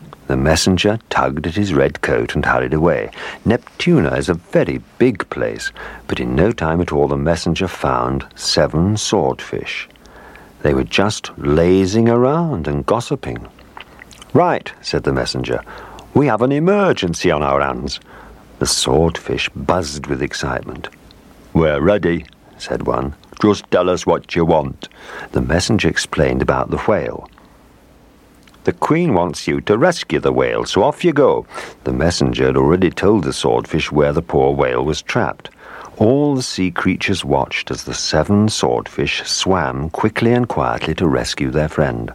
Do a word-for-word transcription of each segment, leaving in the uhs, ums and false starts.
The messenger tugged at his red coat and hurried away. Neptuna is a very big place, but in no time at all the messenger found seven swordfish. They were just lazing around and gossiping. "Right," said the messenger, "we have an emergency on our hands." The swordfish buzzed with excitement. "We're ready," said one. "Just tell us what you want." The messenger explained about the whale. "The Queen wants you to rescue the whale, so off you go." The messenger had already told the swordfish where the poor whale was trapped. All the sea creatures watched as the seven swordfish swam quickly and quietly to rescue their friend.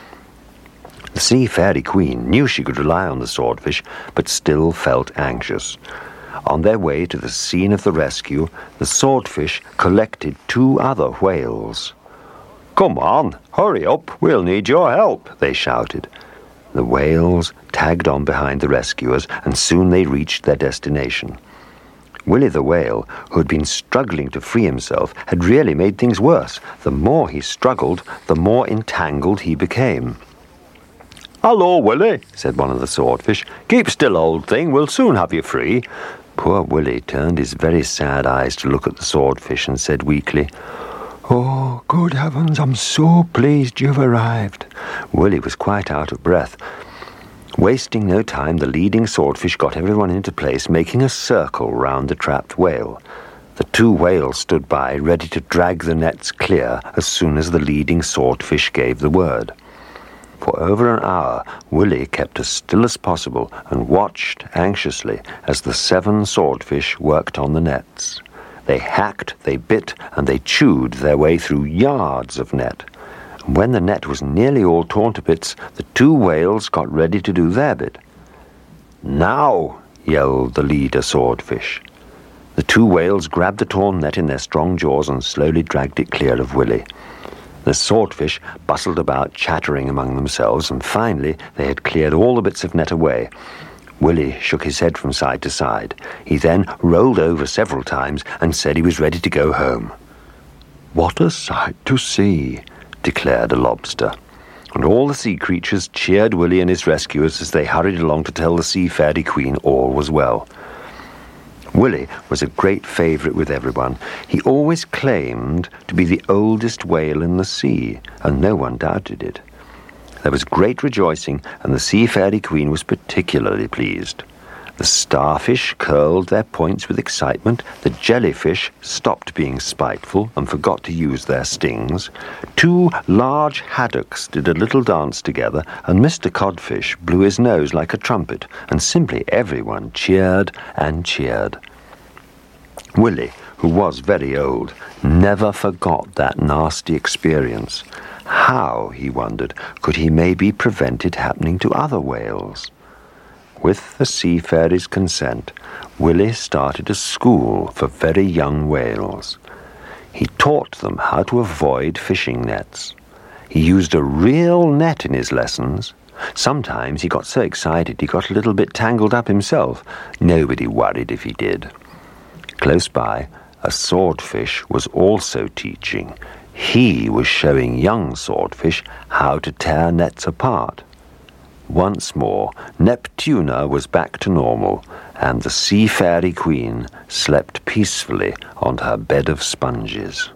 The Sea Fairy Queen knew she could rely on the swordfish, but still felt anxious. On their way to the scene of the rescue, the swordfish collected two other whales. "Come on, hurry up, we'll need your help," they shouted. The whales tagged on behind the rescuers, and soon they reached their destination. Willie the whale, who had been struggling to free himself, had really made things worse. The more he struggled, the more entangled he became. "Hello, Willie," said one of the swordfish. "Keep still, old thing, we'll soon have you free." Poor Willie turned his very sad eyes to look at the swordfish and said weakly, "Oh, good heavens, I'm so pleased you've arrived." Willie was quite out of breath. Wasting no time, the leading swordfish got everyone into place, making a circle round the trapped whale. The two whales stood by, ready to drag the nets clear as soon as the leading swordfish gave the word. For over an hour, Willie kept as still as possible and watched anxiously as the seven swordfish worked on the nets. They hacked, they bit, and they chewed their way through yards of net. And when the net was nearly all torn to bits, the two whales got ready to do their bit. "Now!" yelled the leader swordfish. The two whales grabbed the torn net in their strong jaws and slowly dragged it clear of Willie. The swordfish bustled about, chattering among themselves, and finally they had cleared all the bits of net away. Willie shook his head from side to side. He then rolled over several times and said he was ready to go home. "What a sight to see," declared a lobster. And all the sea creatures cheered Willie and his rescuers as they hurried along to tell the Sea Fairy Queen all was well. Willie was a great favourite with everyone. He always claimed to be the oldest whale in the sea, and no one doubted it. There was great rejoicing, and the Sea Fairy Queen was particularly pleased. The starfish curled their points with excitement, the jellyfish stopped being spiteful and forgot to use their stings, two large haddocks did a little dance together, and Mister Codfish blew his nose like a trumpet, and simply everyone cheered and cheered. Willie, who was very old, never forgot that nasty experience. How, he wondered, could he maybe prevent it happening to other whales? With the Sea Fairy's consent, Willie started a school for very young whales. He taught them how to avoid fishing nets. He used a real net in his lessons. Sometimes he got so excited he got a little bit tangled up himself. Nobody worried if he did. Close by, a swordfish was also teaching. He was showing young swordfish how to tear nets apart. Once more, Neptuna was back to normal, and the Sea Fairy Queen slept peacefully on her bed of sponges.